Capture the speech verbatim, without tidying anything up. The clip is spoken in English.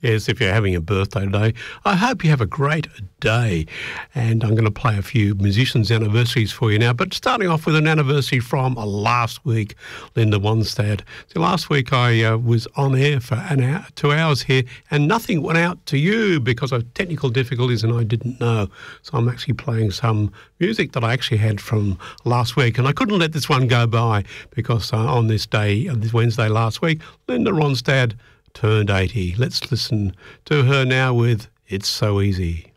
Yes, if you're having a birthday today, I hope you have a great day. And I'm going to play a few musicians' anniversaries for you now. But starting off with an anniversary from last week, Linda Ronstadt. So last week I uh, was on air for an hour, two hours here, and nothing went out to you because of technical difficulties, and I didn't know. So I'm actually playing some music that I actually had from last week, and I couldn't let this one go by because uh, on this day, uh, this Wednesday last week, Linda Ronstadt turned eighty. Let's listen to her now with It's So Easy.